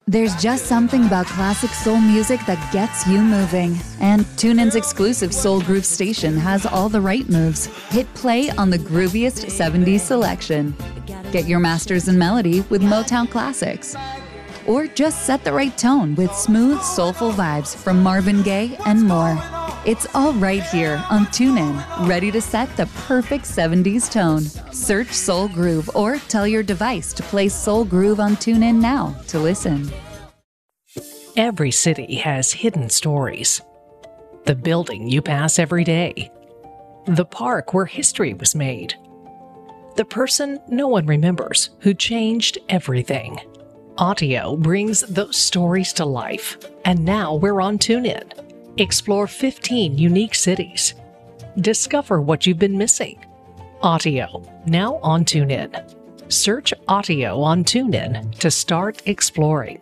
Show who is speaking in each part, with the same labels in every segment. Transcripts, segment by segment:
Speaker 1: There's just something about classic soul music that gets you moving. And TuneIn's exclusive Soul Groove station has all the right moves. Hit play on the grooviest 70s selection. Get your masters in melody with Motown Classics. Or just set the right tone with smooth, soulful vibes from Marvin Gaye and more. It's all right here on TuneIn, ready to set the perfect 70s tone. Search Soul Groove or tell your device to play Soul Groove on TuneIn now to listen.
Speaker 2: Every city has hidden stories. The building you pass every day. The park where history was made. The person no one remembers who changed everything. Audio brings those stories to life, and now we're on TuneIn. Explore 15 unique cities. Discover what you've been missing. Audio, now on TuneIn. Search Audio on TuneIn to start exploring.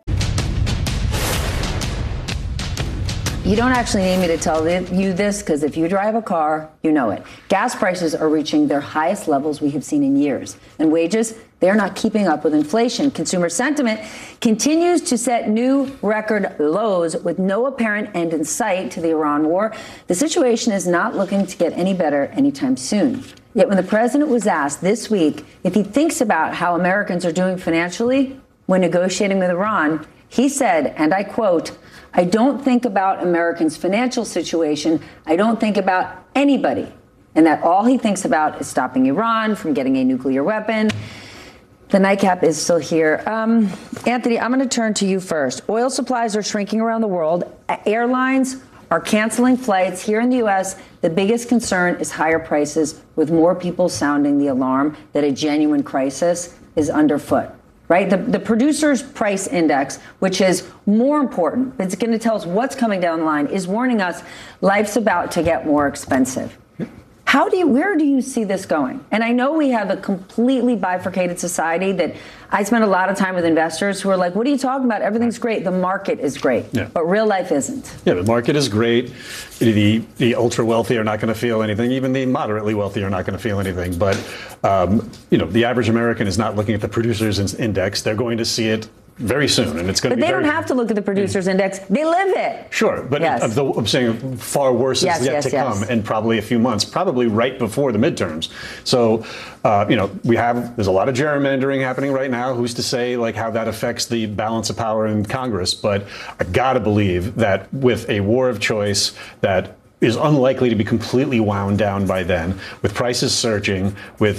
Speaker 3: You don't actually need me to tell you this, because if you drive a car, you know it. Gas prices are reaching their highest levels we have seen in years. And wages, they're not keeping up with inflation. Consumer sentiment continues to set new record lows with no apparent end in sight to the Iran war. The situation is not looking to get any better anytime soon. Yet when the president was asked this week if he thinks about how Americans are doing financially when negotiating with Iran, he said, and I quote, "I don't think about Americans' financial situation. I don't think about anybody." And that all he thinks about is stopping Iran from getting a nuclear weapon. The nightcap is still here. Anthony, I'm going to turn to you first. Oil supplies are shrinking around the world. Airlines are canceling flights. Here in the U.S., the biggest concern is higher prices, with more people sounding the alarm that a genuine crisis is underfoot. Right? The producer's price index, which is more important, it's going to tell us what's coming down the line, is warning us life's about to get more expensive. Where do you see this going? And I know we have a completely bifurcated society that I spend a lot of time with investors who are like, what are you talking about? Everything's great. The market is great, but real life isn't.
Speaker 4: Yeah, the market is great. The ultra wealthy are not going to feel anything. Even the moderately wealthy are not going to feel anything. But, the average American is not looking at the producers index. They're going to see it very soon, and it's going to be.
Speaker 3: But they don't have to look at the producers index; they live it.
Speaker 4: Sure, but
Speaker 3: yes.
Speaker 4: I'm saying far worse is yet to come, and probably a few months, probably right before the midterms. So, there's a lot of gerrymandering happening right now. Who's to say how that affects the balance of power in Congress? But I gotta believe that with a war of choice that is unlikely to be completely wound down by then, with prices surging, with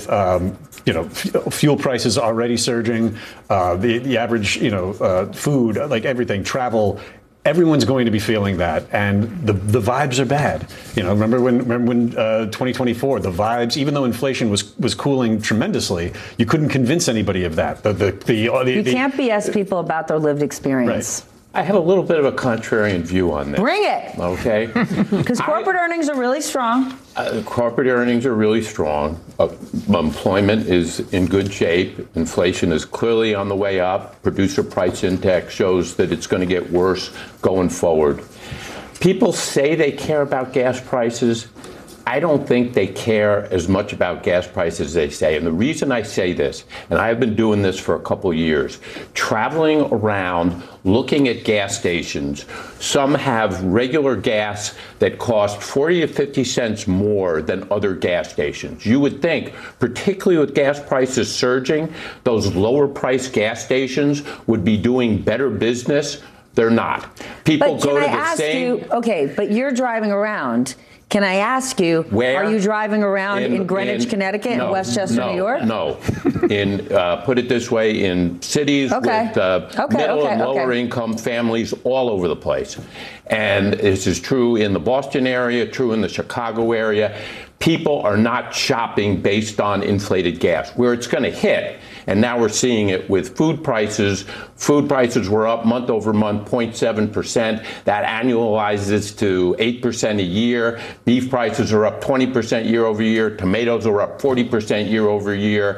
Speaker 4: fuel prices already surging, the average food, everything, travel. Everyone's going to be feeling that, and the vibes are bad. Remember when 2024, the vibes, even though inflation was cooling tremendously, you couldn't convince anybody of that.
Speaker 3: You can't BS people about their lived experience.
Speaker 4: Right.
Speaker 5: I have a little bit of a contrarian view on this.
Speaker 3: Bring it.
Speaker 5: Okay.
Speaker 3: Because corporate earnings are really strong.
Speaker 5: Corporate earnings are really strong. Employment is in good shape. Inflation is clearly on the way up. Producer price index shows that it's going to get worse going forward. People say they care about gas prices. I don't think they care as much about gas prices as they say. And the reason I say this, and I have been doing this for a couple of years, traveling around looking at gas stations, some have regular gas that cost 40 to 50 cents more than other gas stations. You would think, particularly with gas prices surging, those lower priced gas stations would be doing better business. They're not. People go to the same.
Speaker 3: Okay, but you're driving around. Can I ask you,
Speaker 5: where?
Speaker 3: Are you driving around in Greenwich, Connecticut, and Westchester, New York?
Speaker 5: No. Put it this way, in cities with middle and lower income families all over the place. And this is true in the Boston area, true in the Chicago area. People are not shopping based on inflated gas. Where it's going to hit, and now we're seeing it with food prices. Food prices were up month over month, 0.7%. That annualizes to 8% a year. Beef prices are up 20% year over year. Tomatoes are up 40% year over year.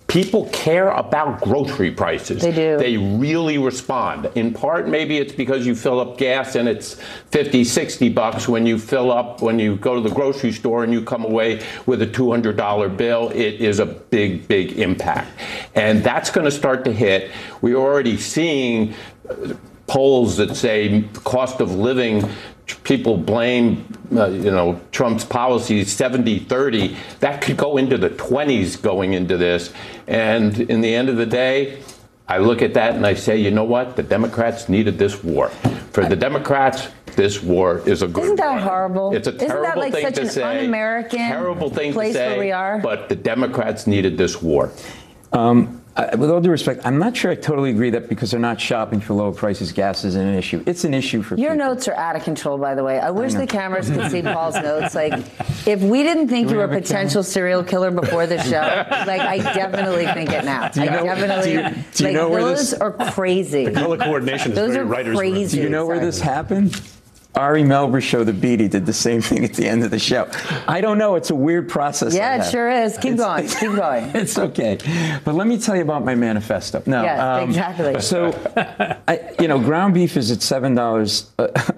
Speaker 5: people care about grocery prices.
Speaker 3: They do.
Speaker 5: They really respond. In part, maybe it's because you fill up gas and it's 50, 60 bucks when you go to the grocery store and you come away with a $200 bill. It is a big, big impact. And that's going to start to hit. We're already seeing polls that say cost of living, people blame, Trump's policies 70-30. That could go into the 20s going into this. And in the end of the day, I look at that and I say, you know what? The Democrats needed this war. For the Democrats, this war is a good war.
Speaker 3: Isn't that horrible?
Speaker 5: It's a terrible thing to say.
Speaker 3: Isn't that like such an un-American
Speaker 5: terrible thing
Speaker 3: place
Speaker 5: to say,
Speaker 3: where we are?
Speaker 5: But the Democrats needed this war.
Speaker 6: With all due respect, I'm not sure I totally agree that because they're not shopping for lower prices, gas isn't an issue. It's an issue for
Speaker 3: Your
Speaker 6: people.
Speaker 3: notes are out of control, by the way. I wish the cameras could see Paul's notes. Like, if we didn't think you were a potential serial killer before the show, like, I definitely think it now.
Speaker 6: Do you know where
Speaker 3: those are crazy.
Speaker 4: The color coordination is
Speaker 3: those
Speaker 4: very
Speaker 3: are
Speaker 4: writer's
Speaker 3: crazy.
Speaker 6: Do you know where this happened? Ari Melber show, The Beatty, did the same thing at the end of the show. I don't know. It's a weird process.
Speaker 3: Yeah, it sure is. Keep going.
Speaker 6: It's okay. But let me tell you about my manifesto. No,
Speaker 3: yes, exactly.
Speaker 6: So, ground beef is at $7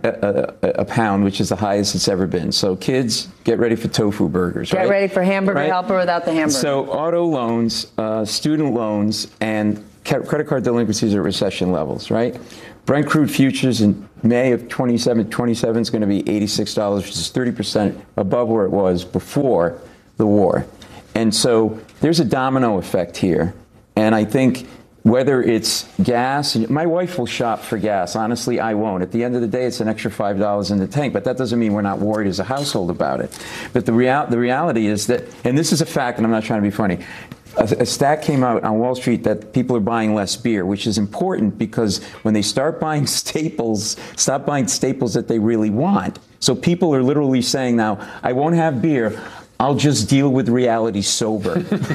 Speaker 6: a pound, which is the highest it's ever been. So kids, get ready for tofu burgers.
Speaker 3: Get ready for hamburger helper without the hamburger.
Speaker 6: So auto loans, student loans, and credit card delinquencies are at recession levels, right? Brent crude futures in May of 27 is going to be $86, which is 30% above where it was before the war. And so there's a domino effect here. And I think whether it's gas, my wife will shop for gas. Honestly, I won't. At the end of the day, it's an extra $5 in the tank. But that doesn't mean we're not worried as a household about it. But the reality is that, and this is a fact, and I'm not trying to be funny, a stat came out on Wall Street that people are buying less beer, which is important because when they start buying staples, stop buying staples that they really want. So people are literally saying now, I won't have beer. I'll just deal with reality sober.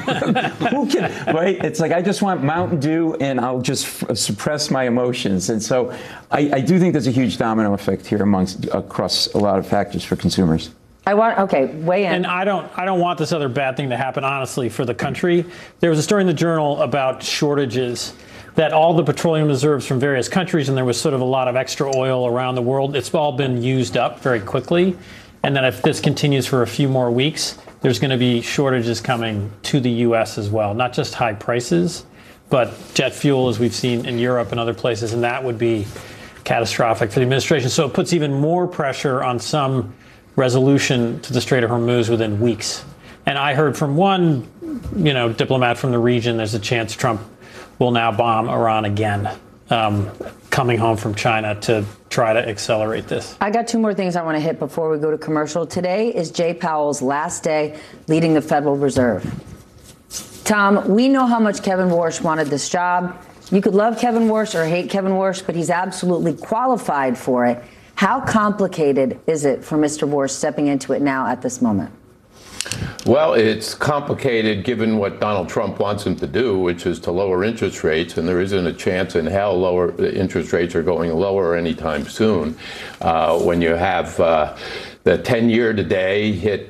Speaker 6: Who can, right? It's like, I just want Mountain Dew and I'll just suppress my emotions. And so I do think there's a huge domino effect here across a lot of factors for consumers.
Speaker 3: Weigh in.
Speaker 7: And I don't want this other bad thing to happen, honestly, for the country. There was a story in the Journal about shortages, that all the petroleum reserves from various countries, and there was sort of a lot of extra oil around the world, it's all been used up very quickly. And that if this continues for a few more weeks, there's going to be shortages coming to the U.S. as well. Not just high prices, but jet fuel, as we've seen in Europe and other places, and that would be catastrophic for the administration. So it puts even more pressure on some resolution to the Strait of Hormuz within weeks. And I heard from one, diplomat from the region, there's a chance Trump will now bomb Iran again, coming home from China to try to accelerate this.
Speaker 3: I got two more things I want to hit before we go to commercial. Today is Jay Powell's last day leading the Federal Reserve. Tom, we know how much Kevin Warsh wanted this job. You could love Kevin Warsh or hate Kevin Warsh, but he's absolutely qualified for it. How complicated is it for Mr. Warsh stepping into it now at this moment?
Speaker 5: Well, it's complicated given what Donald Trump wants him to do, which is to lower interest rates, and there isn't a chance in hell lower interest rates are going lower anytime soon. When you have the 10-year today hit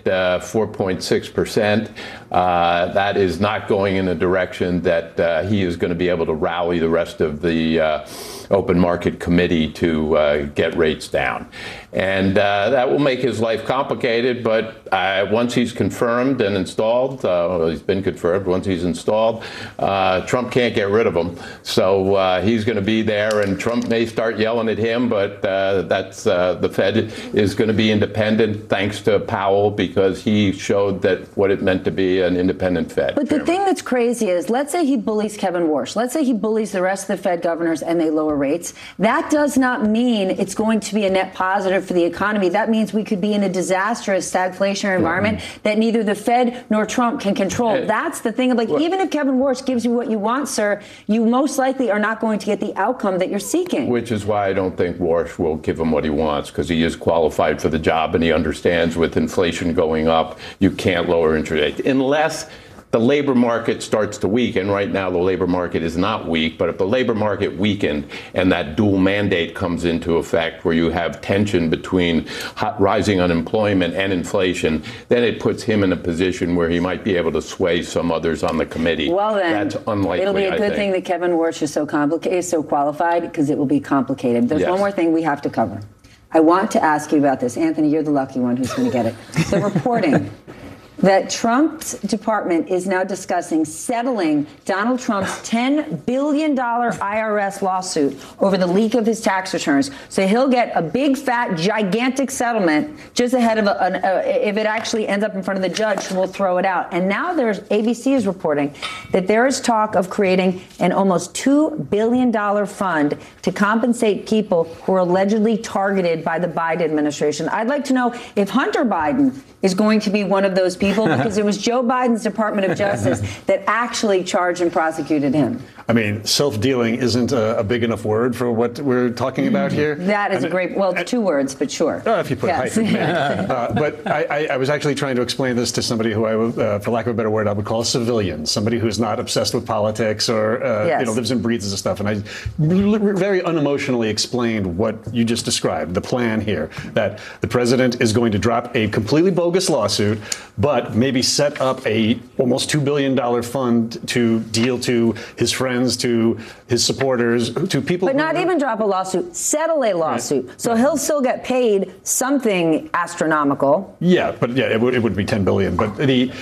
Speaker 5: 4.6%, that is not going in a direction that he is going to be able to rally the rest of the open market committee to get rates down. And that will make his life complicated, but once he's confirmed and installed, he's been confirmed, once he's installed, Trump can't get rid of him. So he's going to be there, and Trump may start yelling at him, but the Fed is going to be independent thanks to Powell, because he showed that what it meant to be an independent Fed.
Speaker 3: But the thing that's crazy is, let's say he bullies Kevin Warsh. Let's say he bullies the rest of the Fed governors and they lower rates. That does not mean it's going to be a net positive for the economy. That means we could be in a disastrous stagflationary environment that neither the Fed nor Trump can control. That's the thing. Like, even if Kevin Warsh gives you what you want, sir, you most likely are not going to get the outcome that you're seeking.
Speaker 5: Which is why I don't think Warsh will give him what he wants, because he is qualified for the job and he understands with inflation going up, you can't lower interest rates unless the labor market starts to weaken, right now the labor market is not weak, but if the labor market weakened and that dual mandate comes into effect where you have tension between rising unemployment and inflation, then it puts him in a position where he might be able to sway some others on the committee.
Speaker 3: Well, then,
Speaker 5: that's unlikely.
Speaker 3: It'll be a good thing that Kevin Warsh is so qualified, because it will be complicated. There's one more thing we have to cover. I want to ask you about this. Anthony, you're the lucky one who's going to get it. The reporting that Trump's department is now discussing settling Donald Trump's $10 billion IRS lawsuit over the leak of his tax returns. So he'll get a big, fat, gigantic settlement just ahead of if it actually ends up in front of the judge who will throw it out. And now ABC is reporting that there is talk of creating an almost $2 billion fund to compensate people who are allegedly targeted by the Biden administration. I'd like to know if Hunter Biden is going to be one of those people, because it was Joe Biden's Department of Justice that actually charged and prosecuted him.
Speaker 4: I mean, self-dealing isn't a big enough word for what we're talking about here.
Speaker 3: That is it's 2 words, but sure.
Speaker 4: If you put hyphen. But I was actually trying to explain this to somebody who for lack of a better word, I would call a civilian, somebody who's not obsessed with politics or lives and breathes this stuff. And I very unemotionally explained what you just described, the plan here, that the president is going to drop a completely bogus lawsuit, but maybe set up a almost $2 billion fund to deal to his friends, to his supporters, to people.
Speaker 3: But not even drop a lawsuit, settle a lawsuit. Right. So he'll still get paid something astronomical.
Speaker 4: Yeah, but it would be $10 billion. But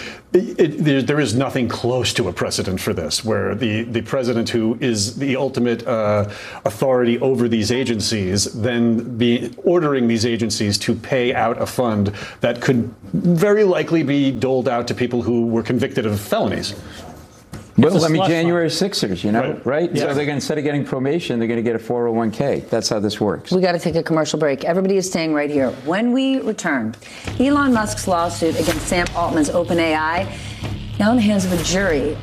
Speaker 4: there is nothing close to a precedent for this, where the president, who is the ultimate authority over these agencies, then be ordering these agencies to pay out a fund that could very likely be doled out to people who were convicted of felonies.
Speaker 6: Well, January 6ers, right?
Speaker 4: Yes.
Speaker 6: So instead of getting probation, they're going to get a 401k. That's how this works.
Speaker 3: We got to take a commercial break. Everybody is staying right here. When we return, Elon Musk's lawsuit against Sam Altman's OpenAI, now in the hands of a jury.